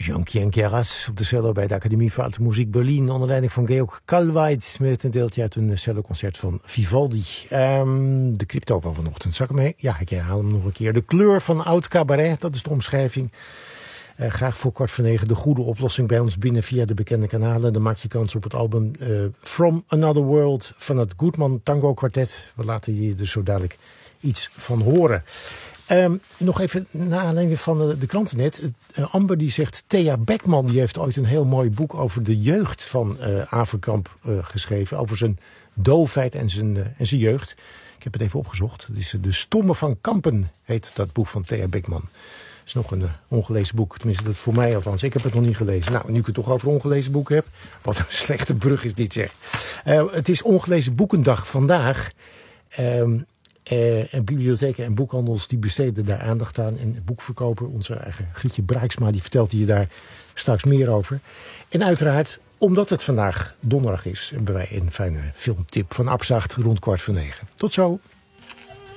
Jean-Pierre Keras op de cello bij de Academie voor Alte Muziek Berlin onder leiding van Georg Kalweit met een deeltje uit een celloconcert van Vivaldi. De crypto van vanochtend. Zak ik mee? Ja, ik herhaal hem nog een keer. De kleur van oud cabaret, dat is de omschrijving. Graag voor 8:45 de goede oplossing bij ons binnen via de bekende kanalen. Dan maak je kans op het album From Another World van het Goodman Tango Quartet. We laten je er zo dadelijk iets van horen. Nog even naar aanleiding van de kranten net. Amber die zegt, Thea Beckman die heeft ooit een heel mooi boek over de jeugd van Averkamp geschreven. Over zijn doofheid en zijn jeugd. Ik heb het even opgezocht. Het is De Stomme van Kampen heet dat boek van Thea Beckman. Het is nog een ongelezen boek. Tenminste, dat voor mij althans. Ik heb het nog niet gelezen. Nou, nu ik het toch over ongelezen boeken heb. Wat een slechte brug is dit, zeg. Het is ongelezen boekendag vandaag. En bibliotheken en boekhandels die besteden daar aandacht aan. En boekverkoper, onze eigen Grietje Bruiksma, die vertelt hier daar straks meer over. En uiteraard, omdat het vandaag donderdag is, hebben wij een fijne filmtip van Abzacht rond 8:45. Tot zo!